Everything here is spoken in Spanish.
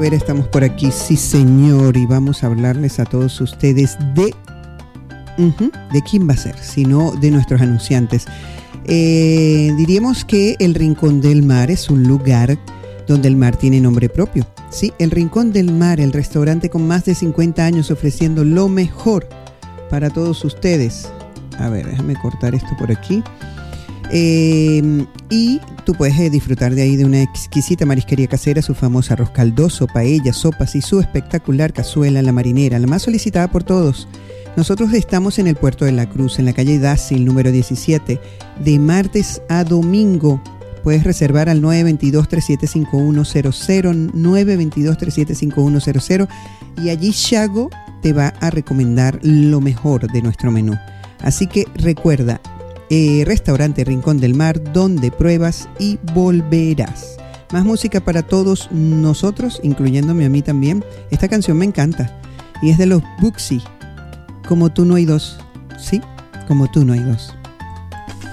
ver, estamos por aquí, sí señor, y vamos a hablarles a todos ustedes de quién va a ser, sino de nuestros anunciantes. Diríamos que el Rincón del Mar es un lugar donde el mar tiene nombre propio. Sí, el Rincón del Mar, el restaurante con más de 50 años ofreciendo lo mejor para todos ustedes. A ver, déjame cortar esto por aquí. Y tú puedes disfrutar de ahí de una exquisita marisquería casera, su famosa arroz caldoso, paella, sopas y su espectacular cazuela, la marinera, la más solicitada por todos. Nosotros estamos en el Puerto de la Cruz, en la calle Dácil, número 17, de martes a domingo. Puedes reservar al 922-375100, 922-375100, y allí Shago te va a recomendar lo mejor de nuestro menú. Así que recuerda, Restaurante Rincón del Mar, donde pruebas y volverás. Más música para todos nosotros, incluyéndome a mí también. Esta canción me encanta y es de los Buxy. Como tú no hay dos. Sí, como tú no hay dos.